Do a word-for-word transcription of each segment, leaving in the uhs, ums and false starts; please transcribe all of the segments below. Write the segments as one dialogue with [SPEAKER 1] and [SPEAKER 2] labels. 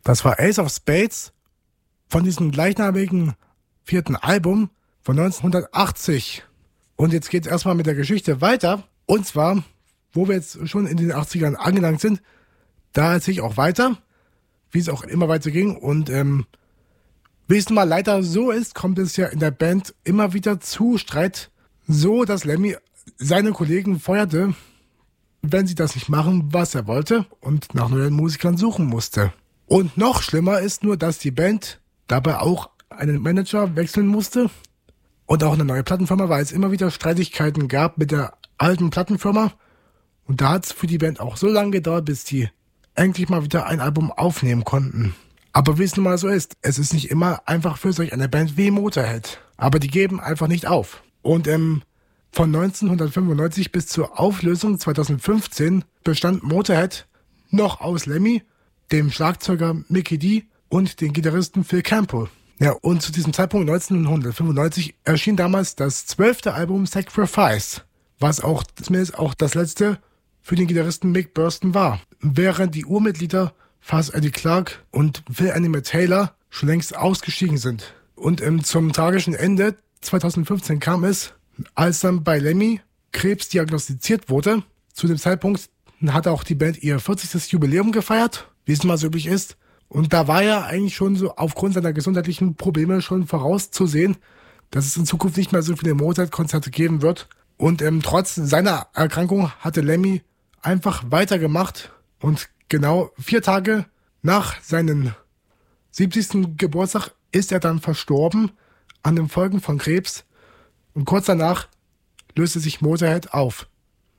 [SPEAKER 1] Das war Ace of Spades von diesem gleichnamigen vierten Album von neunzehnhundertachtzig. Und jetzt geht's erstmal mit der Geschichte weiter. Und zwar, wo wir jetzt schon in den achtzigern angelangt sind, da erzähle ich auch weiter, wie es auch immer weiter ging. Und ähm, wie es nun mal leider so ist, kommt es ja in der Band immer wieder zu Streit, so dass Lemmy seine Kollegen feuerte, wenn sie das nicht machen, was er wollte, und nach neuen Musikern suchen musste. Und noch schlimmer ist nur, dass die Band dabei auch einen Manager wechseln musste und auch eine neue Plattenfirma, weil es immer wieder Streitigkeiten gab mit der alten Plattenfirma. Und da hat es für die Band auch so lange gedauert, bis die endlich mal wieder ein Album aufnehmen konnten. Aber wie es nun mal so ist, es ist nicht immer einfach für solch eine Band wie Motorhead. Aber die geben einfach nicht auf. Und ähm, von neunzehnhundertfünfundneunzig bis zur Auflösung zweitausendfünfzehn bestand Motorhead noch aus Lemmy, dem Schlagzeuger Mikkey Dee und den Gitarristen Phil Campbell. Ja, und zu diesem Zeitpunkt neunzehnhundertfünfundneunzig erschien damals das zwölfte Album Sacrifice, was auch zumindest auch das letzte für den Gitarristen Mick Burstyn war. Während die Urmitglieder Fuzz Eddie Clarke und Phil Animal Taylor schon längst ausgestiegen sind. Und ähm, zum tragischen Ende zweitausendfünfzehn kam es, als dann bei Lemmy Krebs diagnostiziert wurde. Zu dem Zeitpunkt hat auch die Band ihr vierzigstes Jubiläum gefeiert, wie es mal so üblich ist. Und da war ja eigentlich schon so aufgrund seiner gesundheitlichen Probleme schon vorauszusehen, dass es in Zukunft nicht mehr so viele Motorhead-Konzerte geben wird. Und ähm, trotz seiner Erkrankung hatte Lemmy einfach weitergemacht. Und genau vier Tage nach seinem siebzigsten Geburtstag ist er dann verstorben an den Folgen von Krebs. Und kurz danach löste sich Motorhead auf.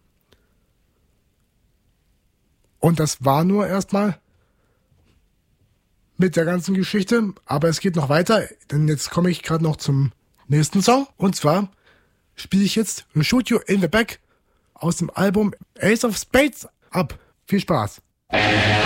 [SPEAKER 1] Und das war nur erstmal mit der ganzen Geschichte, aber es geht noch weiter, denn jetzt komme ich gerade noch zum nächsten Song. Und zwar spiele ich jetzt Shoot You in the Back aus dem Album Ace of Spades ab. Viel Spaß!